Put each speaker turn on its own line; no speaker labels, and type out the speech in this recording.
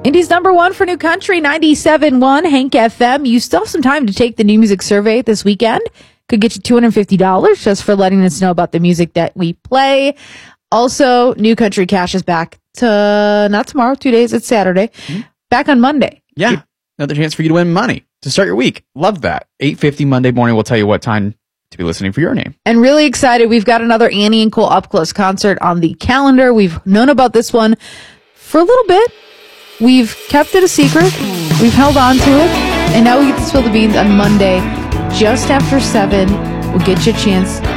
Indy's #1 for New Country, 97.1 Hank FM. You still have some time to take the New Music Survey this weekend. Could get you $250 just for letting us know about the music that we play. Also, New Country Cash is back to, not tomorrow, 2 days, it's Saturday. Back on Monday.
Yeah, another chance for you to win money to start your week. Love that. 8:50 Monday morning, we'll tell you what time to be listening for your name.
And really excited, we've got another Annie and Cole Up Close concert on the calendar. We've known about this one for a little bit. We've kept it a secret. We've held on to it. And now we get to spill the beans on Monday, just after 7. We'll get you a chance